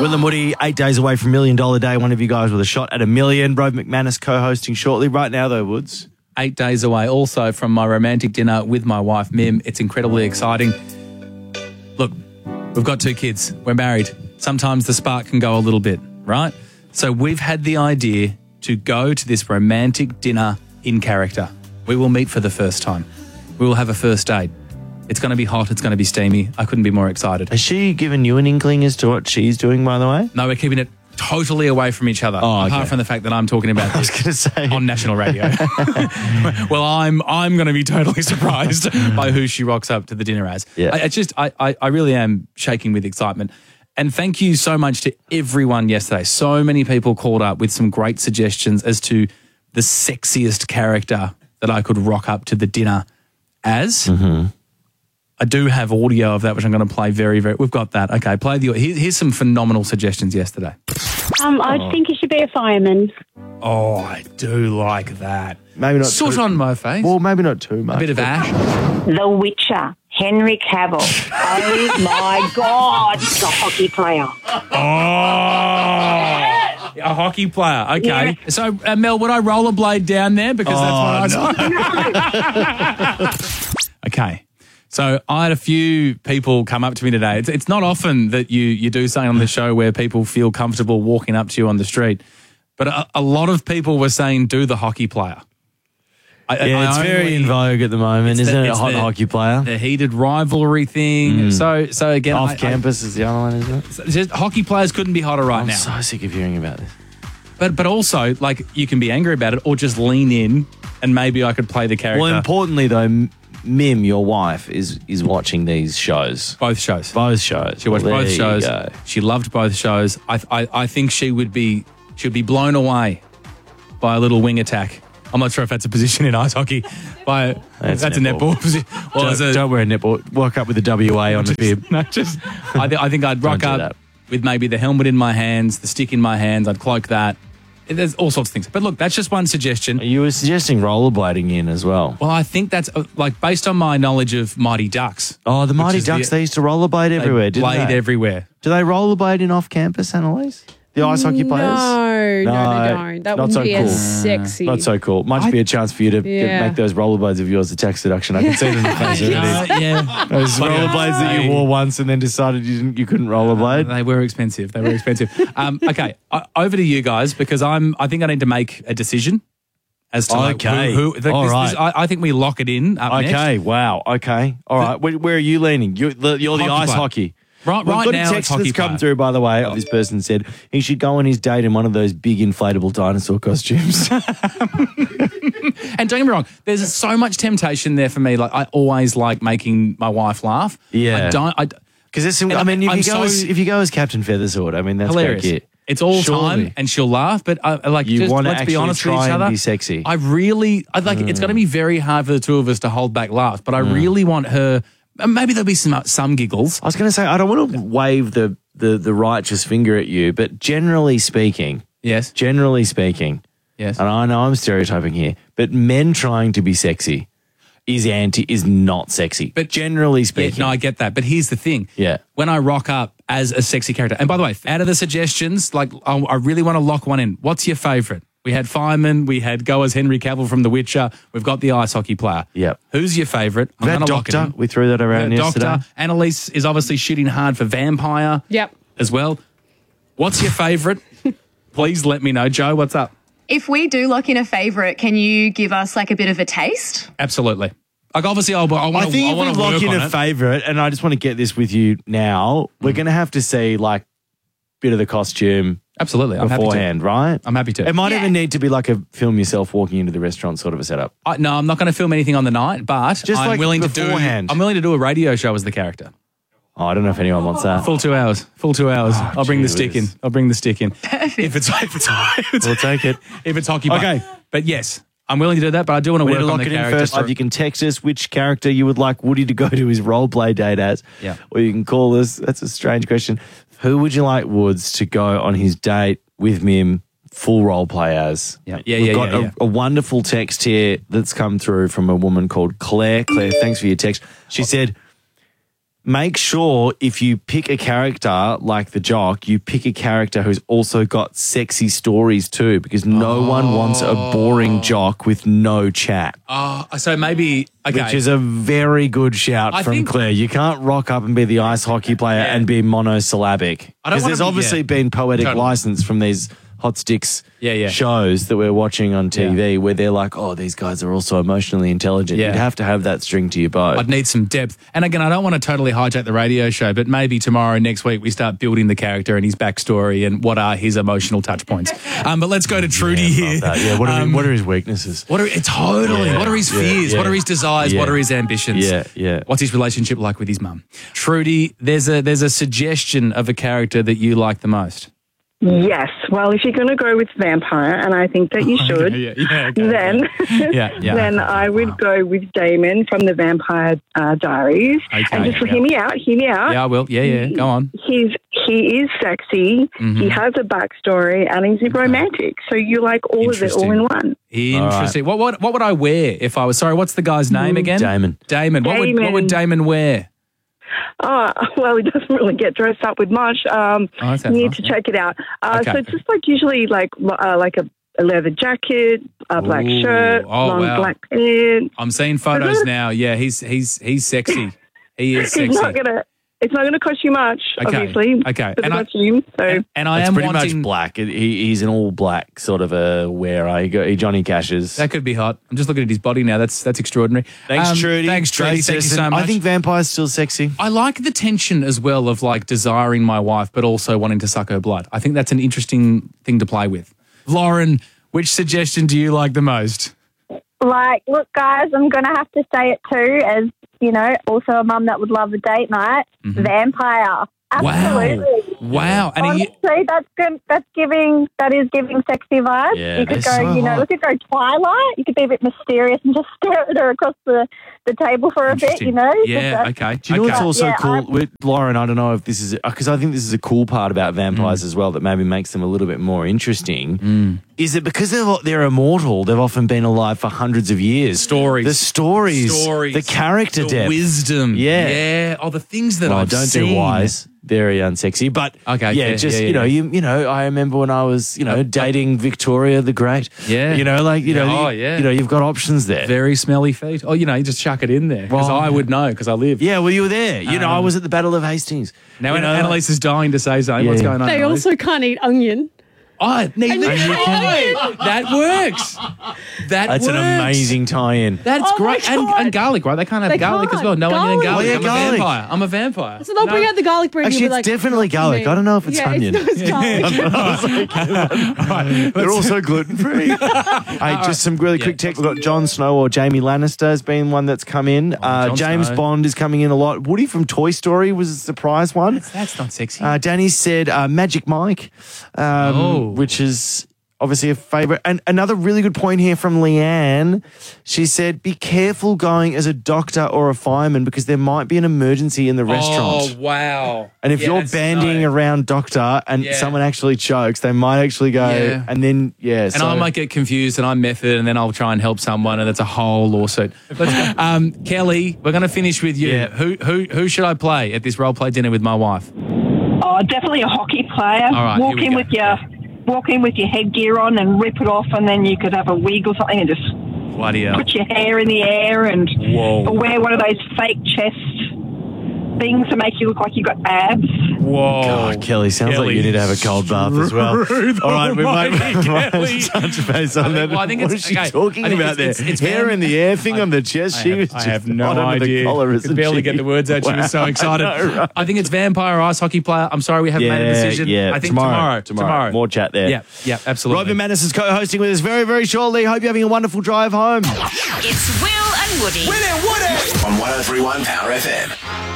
Will and Woody, 8 days away from $1 Million Day. One of you guys with a shot at $1 million. Rove McManus co-hosting shortly. Right now, though, Woods. 8 days away also from my romantic dinner with my wife, Mim. It's incredibly exciting. Look, we've got 2 kids. We're married. Sometimes the spark can go a little bit, right? So we've had the idea to go to this romantic dinner in character. We will meet for the first time. We will have a first date. It's going to be hot. It's going to be steamy. I couldn't be more excited. Has she given you an inkling as to what she's doing, by the way? No, we're keeping it totally away from each other. Apart from the fact that I'm talking about this on national radio. Well, I'm going to be totally surprised by who she rocks up to the dinner as. Yeah. I really am shaking with excitement. And thank you so much to everyone yesterday. So many people called up with some great suggestions as to the sexiest character that I could rock up to the dinner as. Mm-hmm. I do have audio of that, which I'm going to play we've got that. Okay, play the audio. Here's some phenomenal suggestions yesterday. I think you should be a fireman. Oh, I do like that. Maybe not Soot on my face. Well, maybe not too much. A bit of ash. The Witcher, Henry Cavill. Oh, my God. The hockey player. Oh, a hockey player. Okay. Yeah. So, Mel, would I rollerblade down there? Because that's what I was. Okay. So I had a few people come up to me today. It's not often that you do something on the show where people feel comfortable walking up to you on the street. But a lot of people were saying, do the hockey player. It's very in vogue at the moment, isn't it? A hot hockey player. The heated rivalry thing. So again, off campus is the other one, isn't it? Just hockey players couldn't be hotter now. I'm so sick of hearing about this. But also, like, you can be angry about it or just lean in and maybe I could play the character. Well, importantly, though, Mim, your wife, is watching these shows. Both shows. She watched both shows. She loved both shows. I think she would be blown away by a little wing attack. I'm not sure if that's a position in ice hockey. That's a netball position. Well, don't wear a netball. Walk up with a WA on the bib. I think I'd rock up with maybe the helmet in my hands, the stick in my hands. I'd cloak that. There's all sorts of things. But look, that's just one suggestion. You were suggesting rollerblading in as well. Well, I think that's based on my knowledge of Mighty Ducks. Oh, the Mighty Ducks, they used to rollerblade everywhere, didn't they? Blade everywhere. Do they rollerblade in off-campus, Annalise? The ice hockey players? No, they don't. That wouldn't be as sexy. Not so cool. Might be a chance for you to make those rollerblades of yours a tax deduction. I can see it in the face already. Yeah. Those rollerblades that you wore once and then decided you couldn't rollerblade. They were expensive. Okay, over to you guys because I think I need to make a decision as to who all right. I think we lock it in up next. Okay, wow. Okay. All right. Where are you leaning? You're the ice hockey. Right now, got a text that's come through, by the way. This person said he should go on his date in one of those big inflatable dinosaur costumes. And don't get me wrong, there's so much temptation there for me. Like, I always like making my wife laugh. Yeah. Because there's some. If you go as Captain Feathersword, I mean that's hilarious. Great. It's all time, and she'll laugh. But let's be honest with each other. Be sexy. It's going to be very hard for the two of us to hold back laughs. But I really want her. Maybe there'll be some giggles. I was going to say, I don't want to wave the righteous finger at you, but generally speaking, yes, and I know I'm stereotyping here, but men trying to be sexy is not sexy. But generally speaking. Yeah, no, I get that. But here's the thing. Yeah. When I rock up as a sexy character, and by the way, out of the suggestions, like I really want to lock one in. What's your favourite? We had fireman, we had go as Henry Cavill from The Witcher, we've got the ice hockey player. Yep. Who's your favourite? I'm going to lock it in. We threw that around yesterday. Doctor. Annalise is obviously shooting hard for vampire. Yep. As well. What's your favourite? Please let me know. Joe, what's up? If we do lock in a favourite, can you give us like a bit of a taste? Absolutely. Like obviously, I want to if we lock in a favourite, and I just want to get this with you now, we're going to have to see like bit of the costume. Absolutely. I'm beforehand, right? I'm happy to. It might even need to be like a film yourself walking into the restaurant sort of a setup. No, I'm not going to film anything on the night, but I'm willing to do a radio show as the character. Oh, I don't know if anyone wants that. Full 2 hours. Oh, I'll bring the stick in. Perfect. If it's we'll take it. If it's hockey. Okay. But yes, I'm willing to do that, but I do want to work on the character. First, you can text us which character you would like Woody to go to his role play date as. Yeah. Or you can call us. That's a strange question. Who would you like Woods to go on his date with Mim full role play as? We've got a wonderful text here that's come through from a woman called Claire. Claire, thanks for your text. She said, make sure if you pick a character like the Jock, you pick a character who's also got sexy stories too, because no one wants a boring Jock with no chat. So maybe, okay. Which is a very good shout from Claire. You can't rock up and be the ice hockey player and be monosyllabic. Because there's obviously been poetic license from these hot sticks shows that we're watching on TV where they're like, oh, these guys are also emotionally intelligent. You'd have to have that string to your bow. I'd need some depth. And again, I don't want to totally hijack the radio show, but maybe tomorrow, next week, we start building the character and his backstory and what are his emotional touch points. But let's go to Trudy here. Yeah, what are his weaknesses? What are his fears? What are his desires? What are his ambitions? Yeah. What's his relationship like with his mum? Trudy, there's a suggestion of a character that you like the most. Yes. Well, if you're going to go with vampire, and I think that you should, then I would go with Damon from the Vampire Diaries. Okay, and just hear me out. Yeah, I will. Yeah. Go on. He is sexy. Mm-hmm. He has a backstory, and he's romantic. So you like all of it all in one. Interesting. Right. What would I wear if I was? Sorry, what's the guy's name again? Damon. What would Damon wear? Oh, well, he doesn't really get dressed up with much. You need to check it out. So it's just usually like a leather jacket, a black shirt, long black pants. I'm seeing photos now. Yeah, he's sexy. He is sexy. It's not going to cost you much, obviously. Okay. For the costume, so. And I am pretty much black. He's an all black sort of a wearer. He Johnny Cashes. That could be hot. I'm just looking at his body now. That's extraordinary. Thanks, Trudy. Thanks, Trudy. Thank you so much. I think vampire's still sexy. I like the tension as well of like desiring my wife, but also wanting to suck her blood. I think that's an interesting thing to play with. Lauren, which suggestion do you like the most? Look, guys, I'm going to have to say it too, as also a mum that would love a date night. Mm-hmm. Vampire. Absolutely. Wow. And honestly, that is giving sexy vibes. Yeah, you could go, we could go Twilight. You could be a bit mysterious and just stare at her across the table for a bit, Yeah, okay. Do you know what's also cool? Lauren, I don't know if this is, because I think this is a cool part about vampires as well that maybe makes them a little bit more interesting. Is it because they're immortal, they've often been alive for hundreds of years. The stories, the character depth. Wisdom. Yeah. Oh, the things that I've don't seen. do wise. Very unsexy, but I remember when I was, dating Victoria the Great. Yeah, you've got options there. Very smelly feet. Oh, you just chuck it in there because I would know because I live. Yeah, well, you were there. I was at the Battle of Hastings. Now, Annalise is dying to say something. What's going on? They also can't eat onion. That works. That's an amazing tie-in. That's great. And garlic, right? They can't have garlic as well. No onion and garlic. I'm a vampire. So they'll bring out the garlic bread. Actually, it's definitely garlic. I don't know if it's onion. It's garlic. They're also gluten-free. Just some really quick text. We've got Jon Snow or Jamie Lannister has been one that's come in. James Bond is coming in a lot. Woody from Toy Story was a surprise one. That's not sexy. Danny said Magic Mike. Which is obviously a favourite. And another really good point here from Leanne. She said, be careful going as a doctor or a fireman because there might be an emergency in the restaurant. Oh, wow. And if you're bandying around doctor and someone actually chokes, they might actually go and then, And I might get confused and I'm method and then I'll try and help someone and it's a whole lawsuit. Kelly, we're going to finish with you. Yeah. Who should I play at this role play dinner with my wife? Oh, definitely a hockey player. All right, walk in with your headgear on and rip it off, and then you could have a wig or something and just put your hair in the air and wear one of those fake chest things to make you look like you got abs. Whoa. God, Kelly, sounds like you need to have a cold bath as well. All right, we might touch base on that. Well, I think what is she talking about there? It's hair in the air thing on the chest. I have no idea. I could barely get the words out. She was so excited. I think it's vampire ice hockey player. I'm sorry we haven't made a decision. Yeah, I think tomorrow. More chat there. Yeah, absolutely. Robin Manus is co-hosting with us very, very shortly. Hope you're having a wonderful drive home. It's Will and Woody. Will and Woody on 103.1 Power FM.